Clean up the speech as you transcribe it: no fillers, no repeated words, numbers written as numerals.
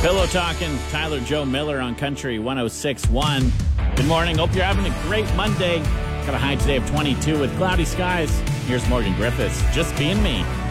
Pillow Talking, Tyler Joe Miller on Country 106.1. Good morning. Hope you're having a great Monday. Got a high today of 22 with cloudy skies. Here's Morgan Griffiths, Just Being Me.